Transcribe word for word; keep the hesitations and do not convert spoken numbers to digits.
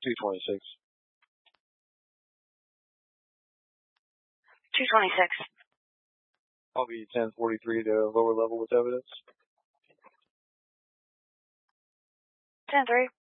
two twenty-six. two twenty-six. I'll be ten forty-three to lower level with evidence. ten three.